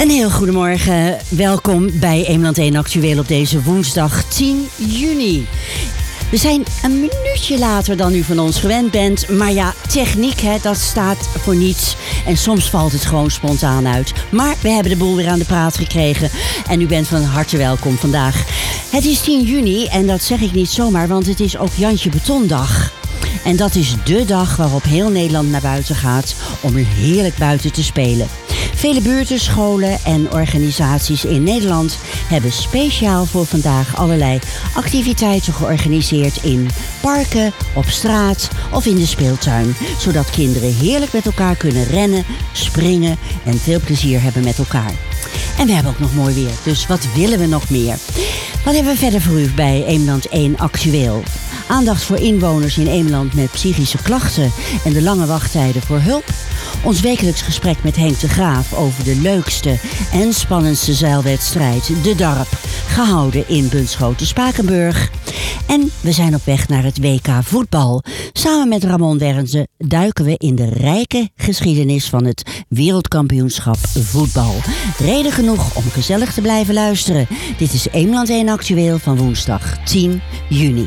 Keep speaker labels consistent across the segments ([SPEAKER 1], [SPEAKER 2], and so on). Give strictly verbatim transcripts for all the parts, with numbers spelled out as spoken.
[SPEAKER 1] Een heel goedemorgen. Welkom bij Eemland één Actueel op deze woensdag tien juni. We zijn een minuutje later dan u van ons gewend bent. Maar ja, techniek, hè, dat staat voor niets. En soms valt het gewoon spontaan uit. Maar we hebben de boel weer aan de praat gekregen. En u bent van harte welkom vandaag. Het is tien juni en dat zeg ik niet zomaar, want het is ook Jantje Betondag. En dat is dé dag waarop heel Nederland naar buiten gaat om heerlijk buiten te spelen. Vele buurten, scholen en organisaties in Nederland hebben speciaal voor vandaag allerlei activiteiten georganiseerd in parken, op straat of in de speeltuin. Zodat kinderen heerlijk met elkaar kunnen rennen, springen en veel plezier hebben met elkaar. En we hebben ook nog mooi weer, dus wat willen we nog meer? Wat hebben we verder voor u bij Eemland één Actueel? Aandacht voor inwoners in Eemland met psychische klachten en de lange wachttijden voor hulp. Ons wekelijks gesprek met Henk de Graaf over de leukste en spannendste zeilwedstrijd, de Darp, gehouden in Bunschoten-Spakenburg. En we zijn op weg naar het W K voetbal. Samen met Ramon Wernze duiken we in de rijke geschiedenis van het wereldkampioenschap voetbal. Reden genoeg om gezellig te blijven luisteren. Dit is Eemland één Actueel van woensdag tien juni.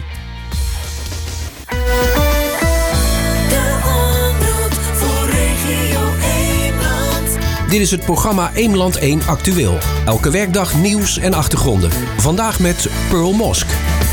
[SPEAKER 2] Dit is het programma Eemland één Actueel. Elke werkdag nieuws en achtergronden. Vandaag met Pearl Mosk.